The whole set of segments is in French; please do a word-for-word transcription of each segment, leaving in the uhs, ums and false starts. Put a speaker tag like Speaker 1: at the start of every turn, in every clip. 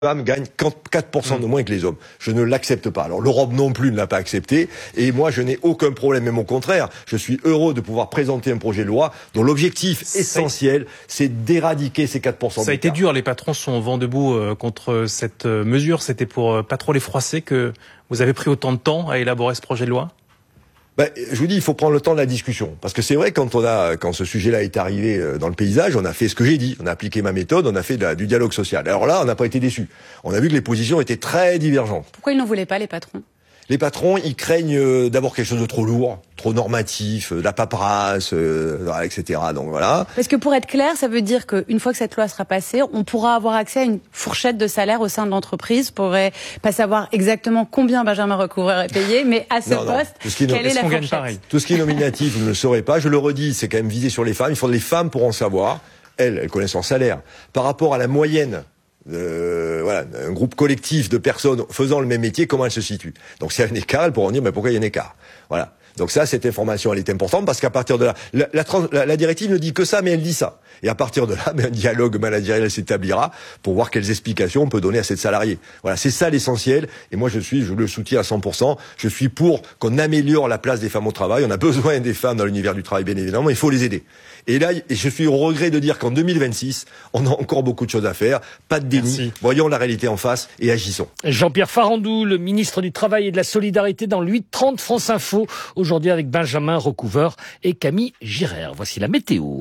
Speaker 1: femmes gagnent quatre pour cent de moins que les hommes. Je ne l'accepte pas. Alors l'Europe non plus ne l'a pas accepté. Et moi, je n'ai aucun problème, même au contraire. Je suis heureux de pouvoir présenter un projet de loi dont l'objectif essentiel, c'est d'éradiquer ces quatre pour cent.
Speaker 2: Ça a été dur. Les patrons sont vent debout contre cette mesure. C'était pour pas trop les froisser que vous avez pris autant de temps à élaborer ce projet de loi?
Speaker 1: Ben, je vous dis, il faut prendre le temps de la discussion. Parce que c'est vrai, quand on a, quand ce sujet-là est arrivé dans le paysage, on a fait ce que j'ai dit. On a appliqué ma méthode, on a fait de la, du dialogue social. Alors là, on n'a pas été déçus. On a vu que les positions étaient très divergentes.
Speaker 3: Pourquoi ils n'en voulaient pas, les patrons?
Speaker 1: Les patrons, ils craignent euh, d'abord quelque chose de trop lourd, trop normatif, euh, de la paperasse, euh, et cetera. Donc voilà.
Speaker 3: Parce que pour être clair, ça veut dire qu'une fois que cette loi sera passée, on pourra avoir accès à une fourchette de salaire au sein de l'entreprise. On pourrait pas savoir exactement combien Benjamin Recouvreur est payé, mais à ce
Speaker 1: non, non.
Speaker 3: poste,
Speaker 1: Tout ce qui
Speaker 3: quelle est, est la fourchette
Speaker 2: pareil.
Speaker 1: Tout ce qui est nominatif, vous ne le saurez pas. Je le redis, c'est quand même visé sur les femmes. Il faut que les femmes pourront savoir. Elles, elles connaissent leur salaire. Par rapport à la moyenne, Euh, voilà, un groupe collectif de personnes faisant le même métier, comment elle se situe. Donc s'il y a un écart, elles pourront dire mais pourquoi il y a un écart. Voilà. Donc ça, cette information, elle est importante parce qu'à partir de là, la, la, la, la directive ne dit que ça, mais elle dit ça. Et à partir de là, ben, un dialogue managérial s'établira pour voir quelles explications on peut donner à cette salariée. Voilà, c'est ça l'essentiel. Et moi, je suis, je le soutiens à cent pour cent. Je suis pour qu'on améliore la place des femmes au travail. On a besoin des femmes dans l'univers du travail, bien évidemment. Il faut les aider. Et là, je suis au regret de dire qu'en deux mille vingt-six, on a encore beaucoup de choses à faire. Pas de déni. Merci. Voyons la réalité en face et agissons.
Speaker 4: Jean-Pierre Farandou, le ministre du Travail et de la Solidarité dans le huit trente France Info. Aujourd'hui avec Benjamin Recouvreur et Camille Girard. Voici la météo.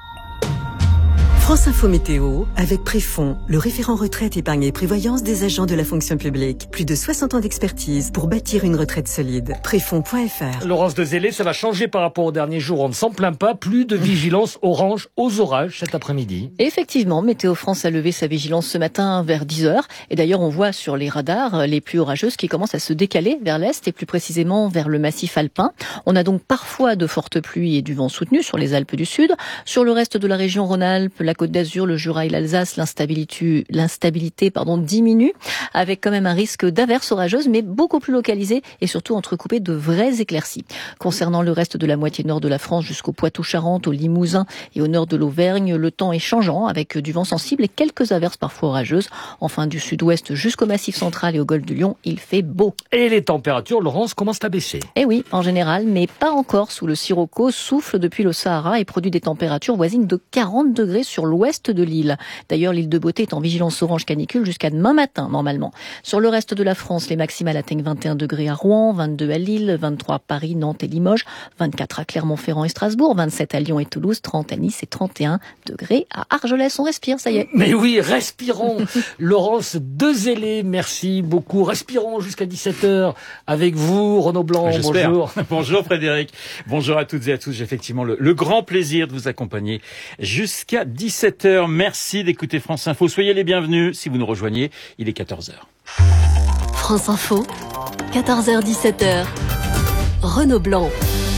Speaker 5: France Info Météo, avec Préfond, le référent retraite, épargne et prévoyance des agents de la fonction publique. Plus de soixante ans d'expertise pour bâtir une retraite solide. Préfond point F R.
Speaker 4: Laurence de Zélé, ça va changer par rapport aux derniers jours. On ne s'en plaint pas. Plus de vigilance orange aux orages cet après-midi.
Speaker 6: Effectivement, Météo France a levé sa vigilance ce matin vers dix heures. Et d'ailleurs, on voit sur les radars les pluies orageuses qui commencent à se décaler vers l'est et plus précisément vers le massif alpin. On a donc parfois de fortes pluies et du vent soutenu sur les Alpes du Sud. Sur le reste de la région Rhône-Alpes, la Côte d'Azur, le Jura et l'Alsace, l'instabilité, l'instabilité pardon, diminue, avec quand même un risque d'averses orageuses, mais beaucoup plus localisées et surtout entrecoupées de vraies éclaircies. Concernant le reste de la moitié nord de la France jusqu'au Poitou-Charentes, au Limousin et au nord de l'Auvergne, le temps est changeant avec du vent sensible et quelques averses parfois orageuses. Enfin, du sud-ouest jusqu'au Massif central et au golfe du Lion, il fait beau.
Speaker 4: Et les températures, Laurence, commencent à baisser.
Speaker 6: Eh oui, en général, mais pas encore sous le sirocco, souffle depuis le Sahara et produit des températures voisines de quarante degrés sur l'ouest de l'île. D'ailleurs, l'île de Beauté est en vigilance orange canicule jusqu'à demain matin, normalement. Sur le reste de la France, les maximales atteignent vingt et un degrés à Rouen, vingt-deux à Lille, vingt-trois à Paris, Nantes et Limoges, vingt-quatre à Clermont-Ferrand et Strasbourg, vingt-sept à Lyon et Toulouse, trente à Nice et trente et un degrés à Argelès. On respire, ça y est.
Speaker 4: Mais oui, respirons. Laurence de Zélé, merci beaucoup. Respirons jusqu'à dix-sept heures avec vous, Renaud Blanc.
Speaker 7: J'espère.
Speaker 4: Bonjour.
Speaker 7: Bonjour Frédéric. Bonjour à toutes et à tous. J'ai effectivement le, le grand plaisir de vous accompagner jusqu'à dix-sept heures. Merci d'écouter France Info. Soyez les bienvenus si vous nous rejoignez. Il est quatorze heures.
Speaker 5: France Info, quatorze heures dix-sept heures. Renaud Blanc.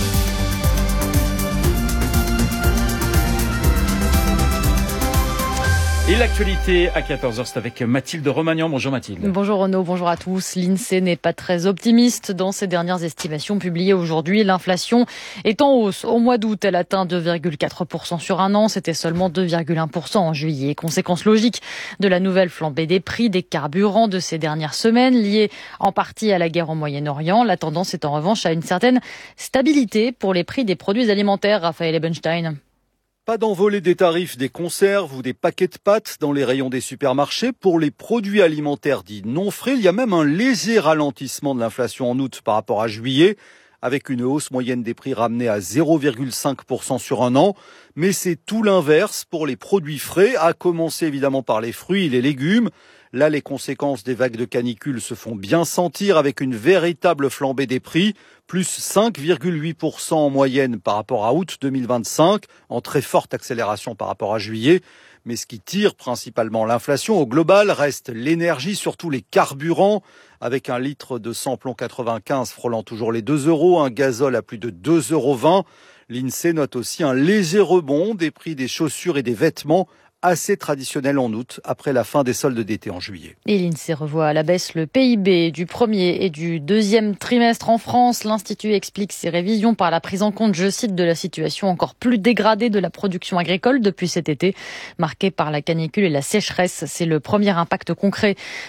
Speaker 7: Et l'actualité à quatorze heures, c'est avec Mathilde Romagnan. Bonjour Mathilde.
Speaker 8: Bonjour Renaud, bonjour à tous. L'INSEE n'est pas très optimiste dans ses dernières estimations publiées aujourd'hui. L'inflation est en hausse. Au mois d'août, elle atteint deux virgule quatre pour cent sur un an. C'était seulement deux virgule un pour cent en juillet. Conséquence logique de la nouvelle flambée des prix des carburants de ces dernières semaines, liée en partie à la guerre au Moyen-Orient. La tendance est en revanche à une certaine stabilité pour les prix des produits alimentaires. Raphaël Ebenstein.
Speaker 9: Pas d'envolée des tarifs des conserves ou des paquets de pâtes dans les rayons des supermarchés. Pour les produits alimentaires dits non frais, il y a même un léger ralentissement de l'inflation en août par rapport à juillet, avec une hausse moyenne des prix ramenée à zéro virgule cinq pour cent sur un an. Mais c'est tout l'inverse pour les produits frais, à commencer évidemment par les fruits et les légumes. Là, les conséquences des vagues de canicule se font bien sentir avec une véritable flambée des prix, plus cinq virgule huit pour cent en moyenne par rapport à août deux mille vingt-cinq, en très forte accélération par rapport à juillet. Mais ce qui tire principalement l'inflation au global reste l'énergie, surtout les carburants, avec un litre de samplon quatre-vingt-quinze frôlant toujours les deux euros, un gazole à plus de deux euros vingt. L'INSEE note aussi un léger rebond des prix des chaussures et des vêtements assez traditionnelle en août, après la fin des soldes d'été en juillet.
Speaker 8: Et l'INSEE revoit à la baisse le P I B du premier et du deuxième trimestre en France. L'Institut explique ces révisions par la prise en compte, je cite, de la situation encore plus dégradée de la production agricole depuis cet été, marquée par la canicule et la sécheresse. C'est le premier impact concret